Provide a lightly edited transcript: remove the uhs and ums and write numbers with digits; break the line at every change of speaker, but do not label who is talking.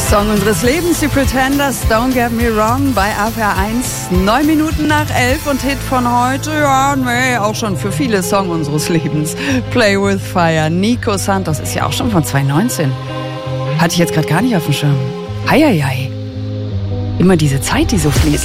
Song unseres Lebens, die Pretenders, Don't Get Me Wrong, bei AWR 1, 9 Minuten nach 11 und Hit von heute, ja, nee, auch schon für viele Song unseres Lebens. Play with Fire, Nico Santos, ist ja auch schon von 2019. Hatte ich jetzt gerade gar nicht auf dem Schirm. Heieiei. Immer diese Zeit, die so fließt.